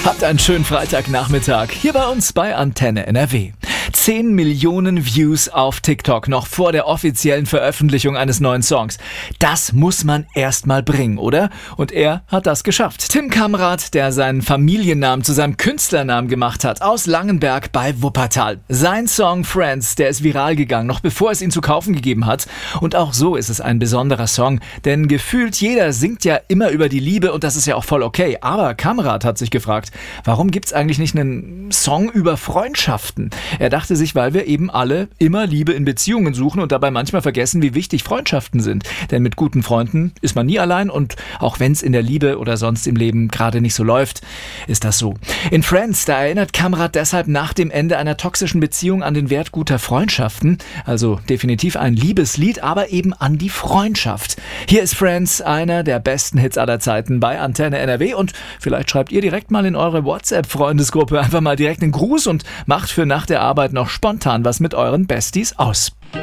Habt einen schönen Freitagnachmittag hier bei uns bei Antenne NRW. 10 Millionen Views auf TikTok noch vor der offiziellen Veröffentlichung eines neuen Songs. Das muss man erst mal bringen, oder? Und er hat das geschafft. Tim Kamrat, der seinen Familiennamen zu seinem Künstlernamen gemacht hat, aus Langenberg bei Wuppertal. Sein Song Friends, der ist viral gegangen, noch bevor es ihn zu kaufen gegeben hat. Und auch so ist es ein besonderer Song, denn gefühlt jeder singt ja immer über die Liebe und das ist ja auch voll okay. Aber Kamrat hat sich gefragt, warum gibt's eigentlich nicht einen Song über Freundschaften? Er dachte sich, weil wir eben alle immer Liebe in Beziehungen suchen und dabei manchmal vergessen, wie wichtig Freundschaften sind. Denn mit guten Freunden ist man nie allein und auch wenn es in der Liebe oder sonst im Leben gerade nicht so läuft, ist das so. In Friends, da erinnert Kamrat deshalb nach dem Ende einer toxischen Beziehung an den Wert guter Freundschaften. Also definitiv ein Liebeslied, aber eben an die Freundschaft. Hier ist Friends, einer der besten Hits aller Zeiten bei Antenne NRW und vielleicht schreibt ihr direkt mal in eure WhatsApp-Freundesgruppe einfach mal direkt einen Gruß und macht für nach der Arbeit noch spontan was mit euren Besties aus.